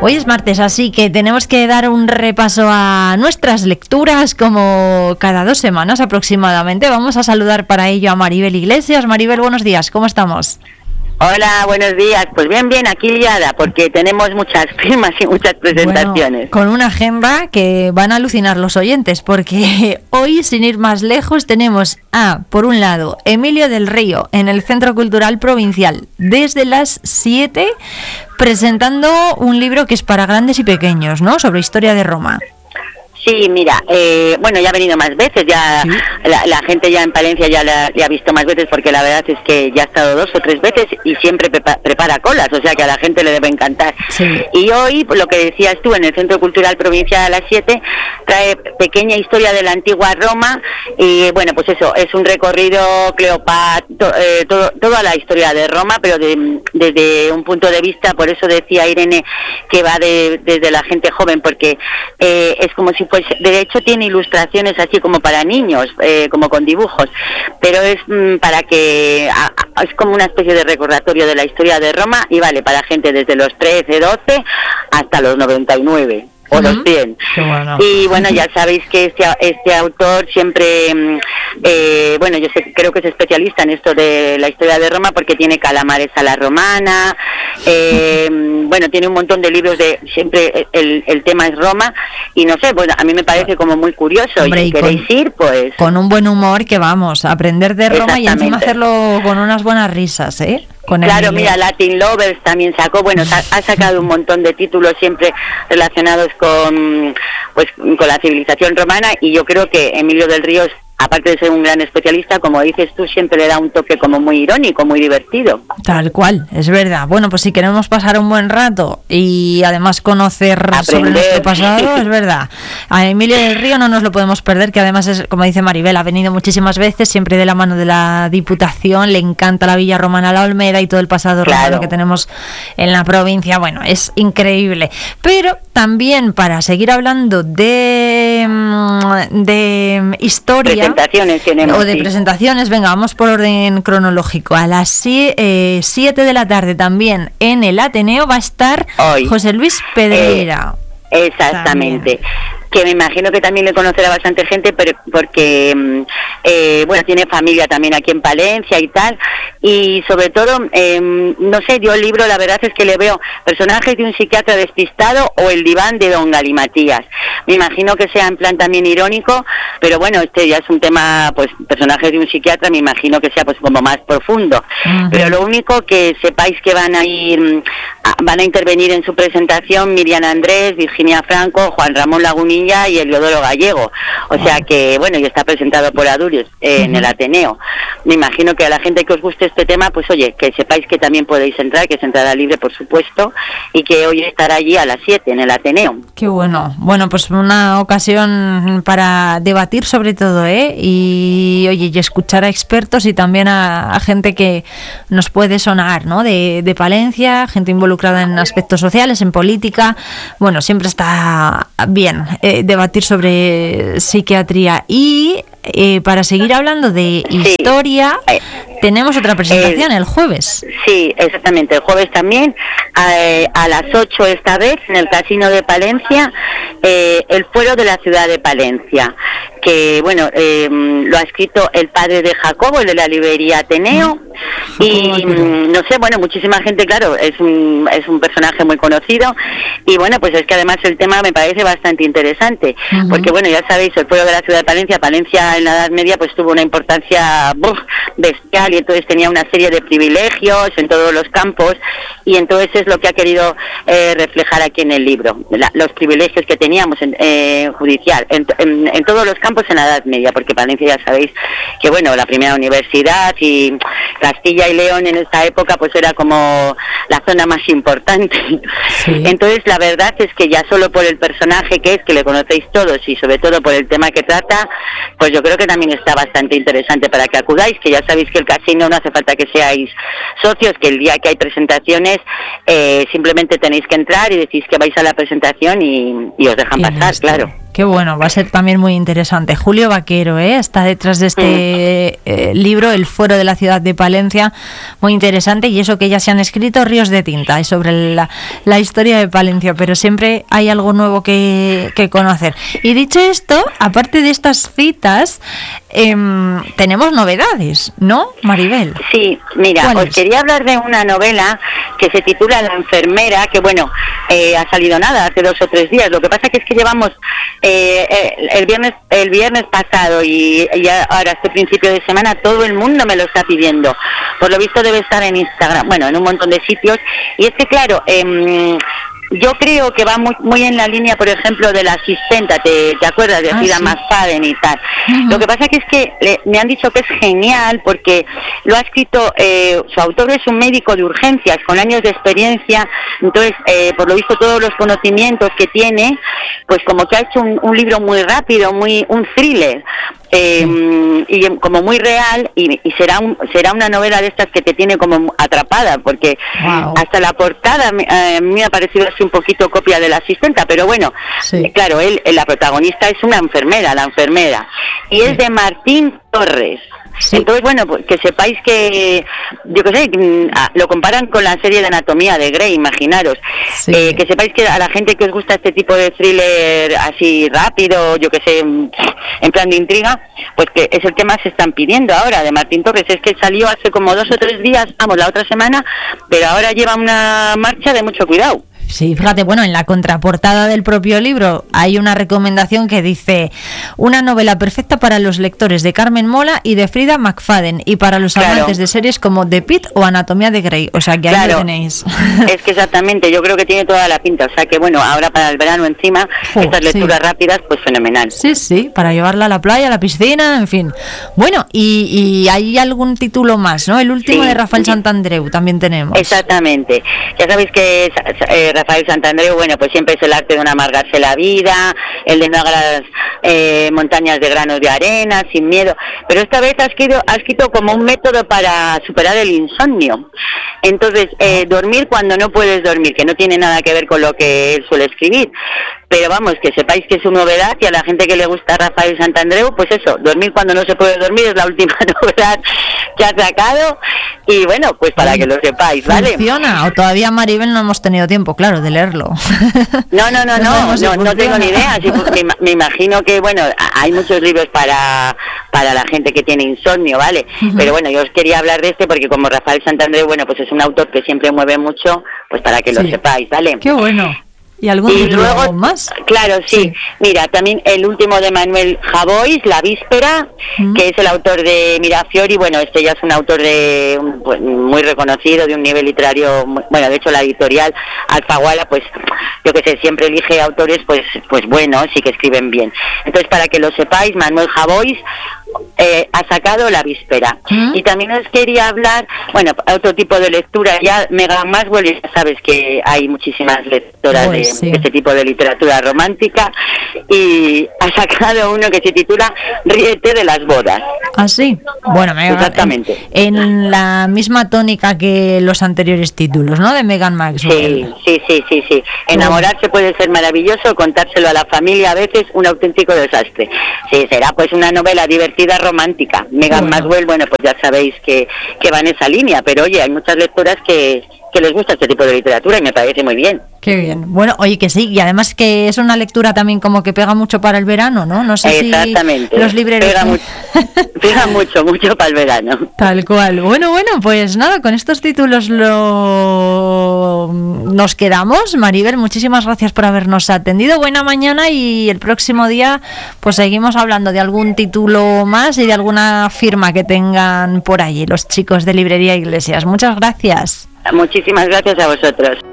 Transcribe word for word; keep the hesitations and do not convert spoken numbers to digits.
Hoy es martes, así que tenemos que dar un repaso a nuestras lecturas como cada dos semanas aproximadamente. Vamos a saludar para ello a Maribel Iglesias. Maribel, buenos días, ¿cómo estamos? Hola, buenos días. Pues bien, bien, aquí liada, porque tenemos muchas firmas y muchas presentaciones. Bueno, con una agenda que van a alucinar los oyentes, porque hoy, sin ir más lejos, tenemos a, por un lado, Emilio del Río, en el Centro Cultural Provincial, desde las siete, presentando un libro que es para grandes y pequeños, ¿no?, sobre historia de Roma. Sí, mira, eh, bueno, ya ha venido más veces, ya ¿sí? la, la gente ya en Palencia ya la ya ha visto más veces, porque la verdad es que ya ha estado dos o tres veces y siempre prepa, prepara colas, o sea que a la gente le debe encantar. Sí. Y hoy, lo que decías tú, en el Centro Cultural Provincial a las siete, trae pequeña historia de la antigua Roma y bueno, pues eso, es un recorrido Cleopatra, to, eh, todo, toda la historia de Roma, pero de, desde un punto de vista, por eso decía Irene que va de, desde la gente joven, porque eh, es como si pues de hecho tiene ilustraciones así como para niños, eh, como con dibujos, pero es mm, para que a, a, es como una especie de recordatorio de la historia de Roma y vale para gente desde los trece, doce hasta los noventa y nueve. O los cien. Bueno. Y bueno, ya sabéis que este, este autor siempre, eh, bueno, yo sé, creo que es especialista en esto de la historia de Roma, porque tiene Calamares a la romana, eh, bueno, tiene un montón de libros de, siempre el, el tema es Roma, y no sé, bueno, a mí me parece como muy curioso. Hombre, y si y queréis con, ir, pues... Con un buen humor, que vamos, a aprender de Roma y encima hacerlo con unas buenas risas, ¿eh? Con claro, mira, Latin Lovers también sacó, bueno, ha sacado un montón de títulos siempre relacionados con, pues, con la civilización romana, y yo creo que Emilio del Río, aparte de ser un gran especialista, como dices tú, siempre le da un toque como muy irónico, muy divertido. Tal cual, es verdad. Bueno, pues si queremos pasar un buen rato y además conocer Aprender. sobre nuestro pasado, es verdad. A Emilio del Río no nos lo podemos perder, que además es, como dice Maribel, ha venido muchísimas veces, siempre de la mano de la Diputación, le encanta la Villa Romana La Olmeda y todo el pasado claro. romano que tenemos en la provincia. Bueno, es increíble. Pero también, para seguir hablando de, de historia... Tenemos, o de sí. presentaciones, venga, vamos por orden cronológico. A las siete eh, de la tarde también en el Ateneo va a estar Hoy. José Luis Pedrera. Eh, exactamente. También. Que me imagino que también le conocerá bastante gente, pero porque, eh, bueno, tiene familia también aquí en Palencia y tal, y sobre todo, eh, no sé, yo el libro, la verdad es que le veo personajes de un psiquiatra despistado o el diván de don Galimatías. Me imagino que sea en plan también irónico, pero bueno, este ya es un tema, pues, personajes de un psiquiatra, me imagino que sea pues como más profundo. Uh-huh. Pero lo único que sepáis que van a ir, van a intervenir en su presentación Miriam Andrés, Virginia Franco, Juan Ramón Lagunilla y Eliodoro Gallego, o sea que bueno, y está presentado por Adurios eh, uh-huh. en el Ateneo. Me imagino que a la gente que os guste este tema, pues oye, que sepáis que también podéis entrar, que es entrada libre por supuesto, y que hoy estará allí a las siete en el Ateneo. Qué bueno, bueno, pues una ocasión para debatir sobre todo, ¿eh? Y oye, y escuchar a expertos y también a, a gente que nos puede sonar, ¿no? De, de Palencia, gente involucrada en aspectos sociales, en política, bueno, siempre está bien eh, debatir sobre psiquiatría. Y eh, para seguir hablando de sí. historia, eh, tenemos otra presentación eh, el jueves. Sí, exactamente, el jueves también, eh, a las ocho esta vez, en el Casino de Palencia, eh, el Fuero de la ciudad de Palencia, que bueno, eh, lo ha escrito el padre de Jacobo, el de la librería Ateneo, y no sé, bueno, muchísima gente, claro, es un, es un personaje muy conocido, y bueno, pues es que además el tema me parece bastante interesante, uh-huh. porque bueno, ya sabéis, el Fuero de la ciudad de Palencia, Palencia en la Edad Media pues tuvo una importancia ¡buf! bestial, y entonces tenía una serie de privilegios en todos los campos, y entonces es lo que ha querido eh, reflejar aquí en el libro, la, los privilegios que teníamos en eh, judicial, en, en, en todos los campos en la Edad Media, porque Palencia ya sabéis que bueno, la primera universidad, y Castilla y León en esta época pues era como la zona más importante. Sí. Entonces la verdad es que ya solo por el personaje que es, que le conocéis todos, y sobre todo por el tema que trata, pues yo creo que también está bastante interesante para que acudáis, que ya sabéis que el casino no hace falta que seáis socios, que el día que hay presentaciones eh, simplemente tenéis que entrar y decís que vais a la presentación y, y os dejan pasar, este. claro. Qué bueno, va a ser también muy interesante. Julio Vaquero, ¿eh? está detrás de este eh, libro, El Fuero de la ciudad de Palencia, muy interesante, y eso que ya se han escrito ríos de tinta, y sobre la, la historia historia de Palencia, pero siempre hay algo nuevo que, que conocer. Y dicho esto, aparte de estas citas, eh, tenemos novedades, ¿no, Maribel? Sí, mira, os quería hablar de una novela que se titula La enfermera, que bueno, eh, ha salido nada, hace dos o tres días. Lo que pasa que es que llevamos eh, el viernes el viernes pasado y, y ahora este principio de semana todo el mundo me lo está pidiendo. Por lo visto debe estar en Instagram, bueno, en un montón de sitios. Y es que claro, eh, yo creo que va muy, muy en la línea, por ejemplo, de la asistenta, ¿te, te acuerdas? De Frida ah, sí. McFadden y tal. Uh-huh. Lo que pasa que es que le, me han dicho que es genial porque lo ha escrito, eh, su autor es un médico de urgencias con años de experiencia, entonces, eh, por lo visto, todos los conocimientos que tiene, pues como que ha hecho un, un libro muy rápido, muy un thriller, eh, uh-huh. y como muy real, y, y será un, será una novela de estas que te tiene como atrapada, porque wow. hasta la portada eh, a mí me ha parecido así un poquito copia de la asistenta, pero bueno, sí. claro, él, la protagonista es una enfermera, la enfermera, y sí. es de Martín Torres. Sí. Entonces, bueno, pues que sepáis que, yo qué sé, lo comparan con la serie de Anatomía de Grey, imaginaros. Sí. Eh, que sepáis que a la gente que os gusta este tipo de thriller así rápido, yo qué sé, en plan de intriga, pues que es el que más se están pidiendo ahora, de Martín Torres. Es que salió hace como dos o tres días, vamos, la otra semana, pero ahora lleva una marcha de mucho cuidado. Sí, fíjate, bueno, en la contraportada del propio libro hay una recomendación que dice una novela perfecta para los lectores de Carmen Mola y de Frida McFadden y para los claro. amantes de series como The Pitt o Anatomía de Grey, o sea que ahí claro. lo tenéis. Es que exactamente, yo creo que tiene toda la pinta, o sea que bueno, ahora para el verano encima, oh, estas lecturas sí. rápidas, pues fenomenal. Sí, sí, para llevarla a la playa, a la piscina, en fin. Bueno, y, y hay algún título más, ¿no? El último sí. de Rafael Santandreu también tenemos. Exactamente, ya sabéis que eh, Rafael Santandreu, bueno, pues siempre es el arte de no amargarse la vida, el de no hacer eh, montañas de granos de arena, sin miedo, pero esta vez ha escrito, ha escrito como un método para superar el insomnio. Entonces, eh, dormir cuando no puedes dormir, que no tiene nada que ver con lo que él suele escribir, pero vamos, que sepáis que es su novedad y a la gente que le gusta Rafael Santandreu, pues eso, dormir cuando no se puede dormir es la última novedad que ha sacado y bueno, pues para que lo sepáis, ¿vale? ¿Funciona? O todavía, Maribel, no hemos tenido tiempo, claro, de leerlo. No, no, no, no, no, no, no tengo ni idea, sí, pues, me, me imagino que, bueno, hay muchos libros para para la gente que tiene insomnio, ¿vale? Uh-huh. Pero bueno, yo os quería hablar de este porque como Rafael Santandreu, bueno, pues es un autor que siempre mueve mucho, pues para que sí. lo sepáis, ¿vale? ¡Qué bueno! ¿Y algún y título luego, más? Claro, sí. sí. Mira, también el último de Manuel Javois, La Víspera, mm. que es el autor de Mirafiori. Bueno, este ya es un autor de pues, muy reconocido, de un nivel literario. Bueno, de hecho la editorial Alfaguara, pues yo que sé, siempre elige autores pues pues buenos y que escriben bien. Entonces, para que lo sepáis, Manuel Javois Eh, ha sacado La Víspera. ¿Mm? Y también os quería hablar, bueno, otro tipo de lectura, ya Megan Maxwell, ya sabes que hay muchísimas lectoras pues, de, sí. de este tipo de literatura romántica, y ha sacado uno que se titula Ríete de las bodas. ¿Ah, sí? Bueno, Megan, exactamente. En, en la misma tónica que los anteriores títulos, ¿no? De Megan Maxwell. Sí, sí, sí, sí, sí. Enamorarse puede ser maravilloso, contárselo a la familia a veces un auténtico desastre. Sí, será pues una novela divertida romántica. Megan bueno. Maxwell, bueno, pues ya sabéis que, que va en esa línea, pero oye, hay muchas lectoras que, que les gusta este tipo de literatura y me parece muy bien. Qué bien. Bueno, oye, que sí, y además que es una lectura también como que pega mucho para el verano, ¿no? No sé Exactamente. si los libreros... Pega, mu- pega mucho, mucho para el verano. Tal cual. Bueno, bueno, pues nada, con estos títulos lo... nos quedamos. Maribel, muchísimas gracias por habernos atendido. Buena mañana y el próximo día pues seguimos hablando de algún título más y de alguna firma que tengan por allí los chicos de Librería Iglesias. Muchas gracias. Muchísimas gracias a vosotros.